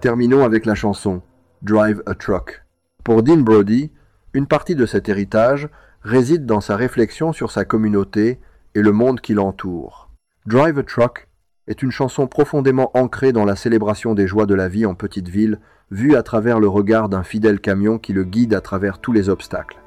Terminons avec la chanson Drive a Truck. Pour Dean Brody, une partie de cet héritage réside dans sa réflexion sur sa communauté et le monde qui l'entoure. Drive a Truck est une chanson profondément ancrée dans la célébration des joies de la vie en petite ville, vue à travers le regard d'un fidèle camion qui le guide à travers tous les obstacles.